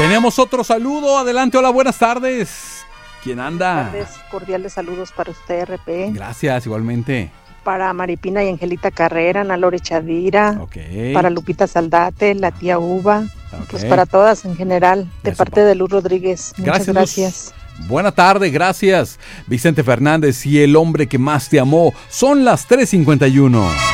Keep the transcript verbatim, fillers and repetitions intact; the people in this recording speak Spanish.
Tenemos otro saludo. Adelante, hola, buenas tardes. ¿Quién anda? Buenas tardes, cordiales saludos para usted, R P. Gracias, igualmente. Para Maripina y Angelita Carrera, Ana Lore Chavira. Okay. Para Lupita Saldate, la tía Uva. Okay. Pues para todas en general, de Eso, parte pa. de Luz Rodríguez. Muchas Gracias, gracias. Luz. Buena tarde, gracias. Vicente Fernández y El hombre que más te amó. Son las tres cincuenta y uno.